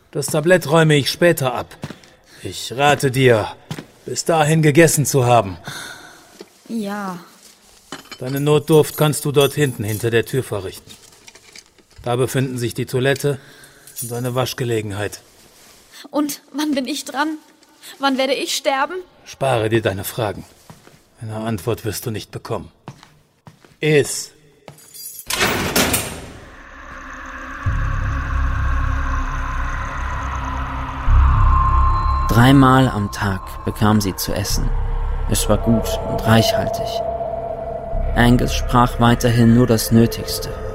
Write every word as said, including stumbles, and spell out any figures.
Das Tablett räume ich später ab. Ich rate dir, bis dahin gegessen zu haben. Ja. Deine Notdurft kannst du dort hinten hinter der Tür verrichten. Da befinden sich die Toilette und eine Waschgelegenheit. Und wann bin ich dran? Wann werde ich sterben? Spare dir deine Fragen. Eine Antwort wirst du nicht bekommen. Iss. Dreimal am Tag bekam sie zu essen. Es war gut und reichhaltig. Angus sprach weiterhin nur das Nötigste